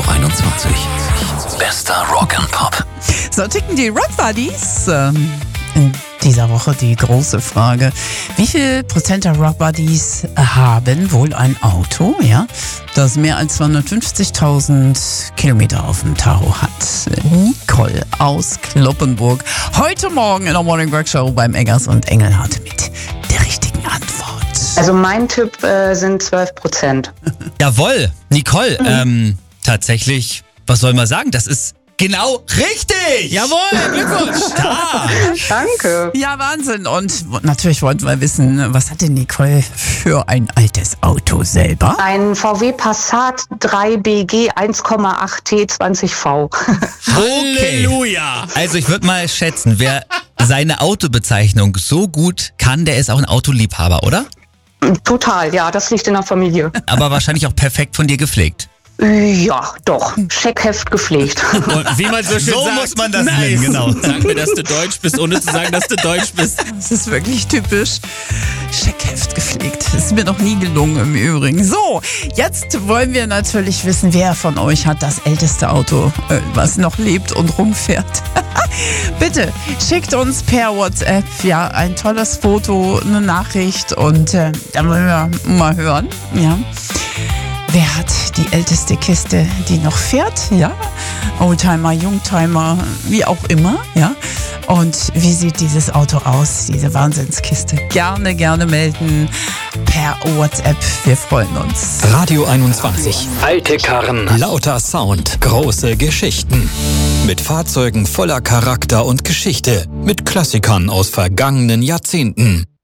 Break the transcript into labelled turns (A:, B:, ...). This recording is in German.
A: 21. Bester Rock and Pop.
B: So ticken die Rock Buddies. In dieser Woche die große Frage: Wie viel Prozent der Rock Buddies haben wohl ein Auto, ja, das mehr als 250.000 Kilometer auf dem Tacho hat? Nicole aus Cloppenburg. Heute Morgen in der Morning Workshop beim Eggers und Engelhardt mit der richtigen Antwort.
C: Also mein Tipp sind 12%.
D: Jawohl, Nicole, tatsächlich, was soll man sagen, das ist genau richtig!
A: Jawohl, Glückwunsch!
C: Danke.
B: Ja, Wahnsinn. Und natürlich wollten wir wissen, was hat denn Nicole für ein altes Auto selber?
C: Ein VW Passat 3 BG 1,8 T 20V.
A: Halleluja!
D: Also ich würde mal schätzen, wer seine Autobezeichnung so gut kann, der ist auch ein Autoliebhaber, oder?
C: Total, ja, das liegt in der Familie.
D: Aber wahrscheinlich auch perfekt von dir gepflegt.
C: Ja, doch. Scheckheft gepflegt.
A: Und wie man so schön
D: So
A: sagt,
D: muss man das nennen, genau.
A: Sag mir, dass du Deutsch bist, ohne zu sagen, dass du Deutsch bist.
B: Das ist wirklich typisch. Scheckheft gepflegt. Das ist mir noch nie gelungen im Übrigen. So, jetzt wollen wir natürlich wissen, wer von euch hat das älteste Auto, was noch lebt und rumfährt. Bitte schickt uns per WhatsApp ja ein tolles Foto, eine Nachricht und dann wollen wir mal hören. Ja. Wer hat die älteste Kiste, die noch fährt? Ja, Oldtimer, Youngtimer, wie auch immer. Ja. Und wie sieht dieses Auto aus, diese Wahnsinnskiste? Gerne melden per WhatsApp. Wir freuen uns.
E: Radio 21. Alte Karren. Lauter Sound. Große Geschichten. Mit Fahrzeugen voller Charakter und Geschichte. Mit Klassikern aus vergangenen Jahrzehnten.